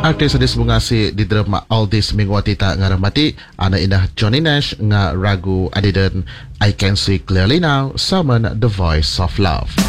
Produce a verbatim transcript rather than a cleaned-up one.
Artis hadis bungasi di drama Aldis minggu atita ngaramati anak indah Johnny Nash nga ragu adidan I Can See Clearly Now summon The Voice of Love.